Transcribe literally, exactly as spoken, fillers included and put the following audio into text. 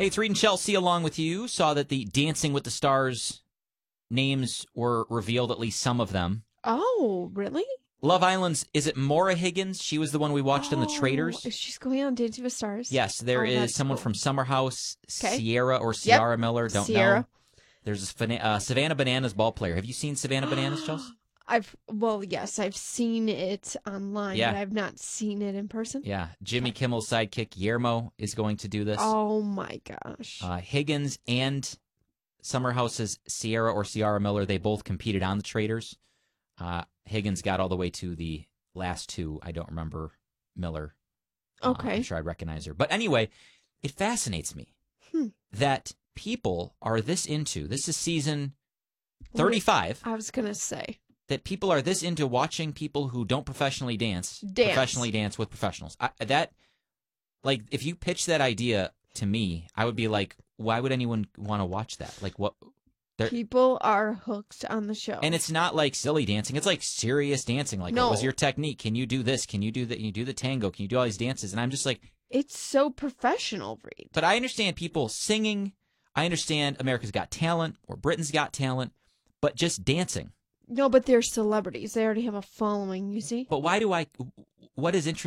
Hey, it's Reed and Chelsea along with you. Saw that the Dancing with the Stars names were revealed, at least some of them. Oh, really? Love Island's, is it Maura Higgins? She was the one we watched oh, in The Traitors. She's going on Dancing with Stars? Yes, there oh, is someone cool. from Summer House, Okay. Sierra or Ciara yep. Miller, don't Sierra. know. There's a uh, Savannah Bananas ball player. Have you seen Savannah Bananas, Chelsea? I've well, yes, I've seen it online, Yeah. but I've not seen it in person. Yeah, Jimmy Kimmel's sidekick Guillermo is going to do this. Oh my gosh! Uh, Higgins and Summer House's Sierra or Ciara Miller, they both competed on The Traitors. Uh, Higgins got all the way to the last two. I don't remember Miller. Okay, uh, I'm sure I recognize her, but anyway, it fascinates me hmm. that people are this into. This is season thirty-five. I was gonna say. That people are this into watching people who don't professionally dance, dance. professionally dance with professionals. I, that, like, if you pitch that idea to me, I would be like, why would anyone want to watch that? Like, what? People are hooked on the show. And it's not like silly dancing. It's like serious dancing. Like, no. what was your technique? Can you do this? Can you do that? Can you do the tango? Can you do all these dances? And I'm just like. It's so professional, Reed. But I understand people singing. I understand America's Got Talent or Britain's Got Talent. But just dancing. No, but they're celebrities. They already have a following, you see? But why do I, what is interesting?